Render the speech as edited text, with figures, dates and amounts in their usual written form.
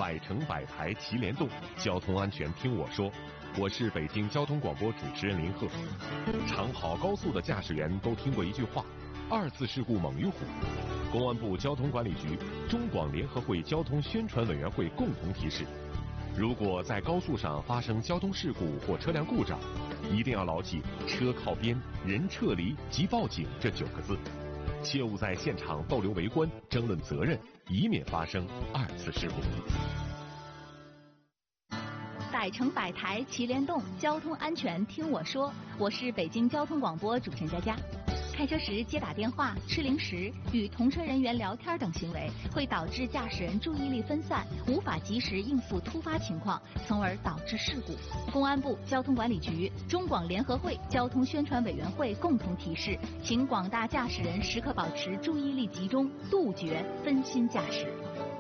百城百台齐联动，交通安全听我说。我是北京交通广播主持人林鹤。常跑高速的驾驶员都听过一句话：2次事故猛于虎。公安部交通管理局、中广联合会交通宣传委员会共同提示，如果在高速上发生交通事故或车辆故障，一定要牢记车靠边、人撤离及报警这9个字，切勿在现场逗留围观、争论责任，以免发生2次事故。 百城百台齐联动，交通安全听我说。我是北京交通广播主持人佳佳。开车时接打电话、吃零食、与同车人员聊天等行为，会导致驾驶人注意力分散，无法及时应付突发情况，从而导致事故。公安部交通管理局、中广联合会交通宣传委员会共同提示，请广大驾驶人时刻保持注意力集中，杜绝分心驾驶。